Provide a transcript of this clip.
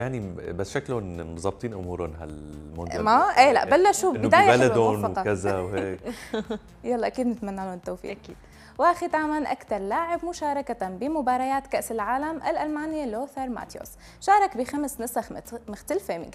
يعني بس شكلهم مظبطين امورهم هالمونديال. ما ايه لا بلشوا بدايه حلوه ببلدهم موفقه. وكذا وهيك. يلا اكيد نتمنى لهم التوفيق. اكيد. وختاما أكثر لاعب مشاركة بمباريات كأس العالم الألماني لوثر ماتيوس، شارك ب5 نسخ مختلفة